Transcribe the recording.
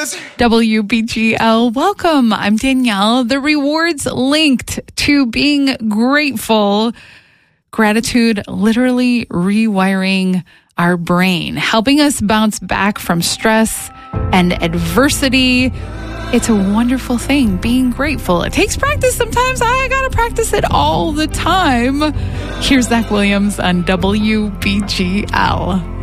WBGL. Welcome. I'm Danielle. The rewards linked to being grateful. Gratitude literally rewiring our brain, helping us bounce back from stress and adversity. It's a wonderful thing, being grateful. It takes practice sometimes. I got to practice it all the time. Here's Zach Williams on WBGL.